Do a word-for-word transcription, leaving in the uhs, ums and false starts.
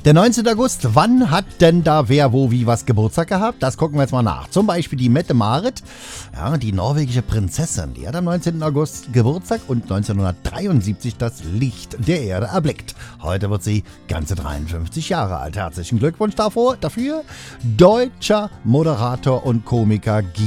Der neunzehnten August, wann hat denn da wer, wo, wie, was Geburtstag gehabt? Das gucken wir jetzt mal nach. Zum Beispiel die Mette-Marit, ja, die norwegische Prinzessin, die hat am neunzehnten August Geburtstag und neunzehnhundertdreiundsiebzig das Licht der Erde erblickt. Heute wird sie ganze dreiundfünfzig Jahre alt. Herzlichen Glückwunsch davor, dafür. Deutscher Moderator und Komiker